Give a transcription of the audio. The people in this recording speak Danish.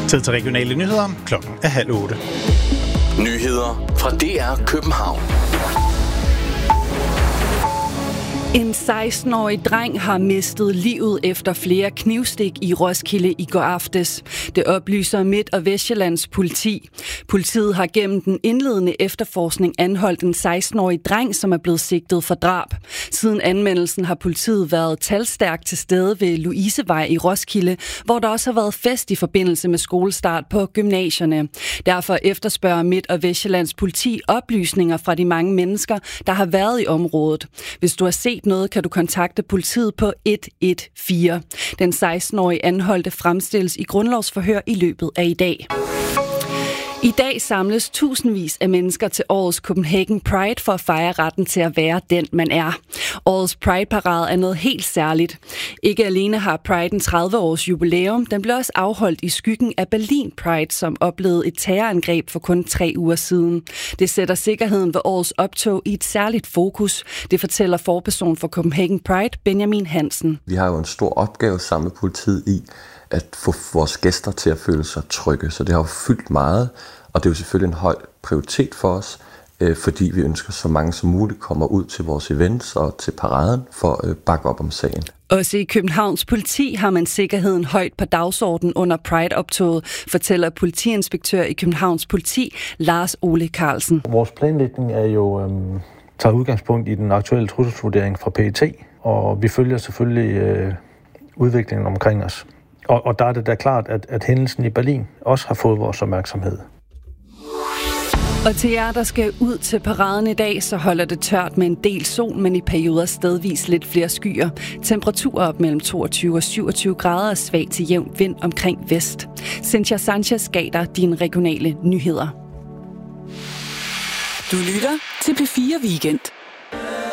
Tid til regionale nyheder. Klokken er 7:30. Nyheder fra DR København. En 16-årig dreng har mistet livet efter flere knivstik i Roskilde i går aftes. Det oplyser Midt- og Vestsjællands politi. Politiet har gennem den indledende efterforskning anholdt en 16-årig dreng, som er blevet sigtet for drab. Siden anmeldelsen har politiet været talstærkt til stede ved Louisevej i Roskilde, hvor der også har været fest i forbindelse med skolestart på gymnasierne. Derfor efterspørger Midt- og Vestsjællands politi oplysninger fra de mange mennesker, der har været i området. Hvis du har set noget, kan du kontakte politiet på 114. Den 16-årige anholdte fremstilles i grundlovsforhør i løbet af i dag. I dag samles tusindvis af mennesker til årets Copenhagen Pride for at fejre retten til at være den, man er. Årets Pride-parade er noget helt særligt. Ikke alene har Pride en 30-års jubilæum, den blev også afholdt i skyggen af Berlin Pride, som oplevede et terrorangreb for kun 3 uger siden. Det sætter sikkerheden ved årets optog i et særligt fokus. Det fortæller forperson for Copenhagen Pride, Benjamin Hansen. Vi har jo en stor opgave sammen med politiet i at få vores gæster til at føle sig trygge. Så det har jo fyldt meget, og det er jo selvfølgelig en høj prioritet for os, fordi vi ønsker, så mange som muligt kommer ud til vores events og til paraden for at bakke op om sagen. Også i Københavns politi har man sikkerheden højt på dagsordenen under Pride-optoget, fortæller politiinspektør i Københavns politi, Lars Ole Carlsen. Vores planlægning er jo taget udgangspunkt i den aktuelle trusselsvurdering fra PET, og vi følger selvfølgelig udviklingen omkring os. Og der er det da klart, at hændelsen i Berlin også har fået vores opmærksomhed. Og til jer, der skal ud til paraden i dag, så holder det tørt med en del sol, men i perioder stedvis lidt flere skyer. Temperaturer op mellem 22 og 27 grader og svag til jævn vind omkring vest. Cynthia Sanchez gav dig dine regionale nyheder. Du lytter til P4 Weekend.